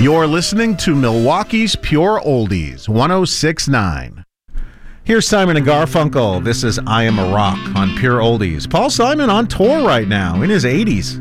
You're listening to Milwaukee's Pure Oldies, 106.9. Here's Simon and Garfunkel. This is I Am a Rock on Pure Oldies. Paul Simon on tour right now in his 80s.